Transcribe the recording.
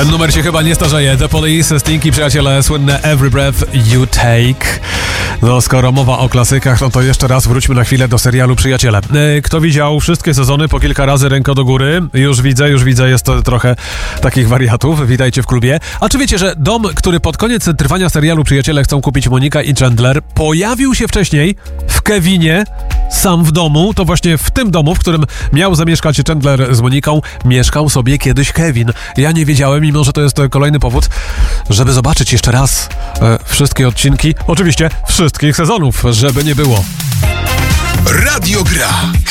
Ten numer się chyba nie starzeje. The Police, Stinky, przyjaciele, słynne Every Breath You Take. No, skoro mowa o klasykach, no to jeszcze raz wróćmy na chwilę do serialu Przyjaciele. Kto widział wszystkie sezony po kilka razy ręko do góry? Już widzę, jest to trochę takich wariatów. Witajcie w klubie. A czy wiecie, że dom, który pod koniec trwania serialu Przyjaciele chcą kupić Monika i Chandler, pojawił się wcześniej w Kevinie, sam w domu? To właśnie w tym domu, w którym miał zamieszkać Chandler z Moniką, mieszkał sobie kiedyś Kevin. Ja nie wiedziałem, mimo że to jest kolejny powód, żeby zobaczyć jeszcze raz wszystkie odcinki, oczywiście wszystkich sezonów, żeby nie było. Radio Gra.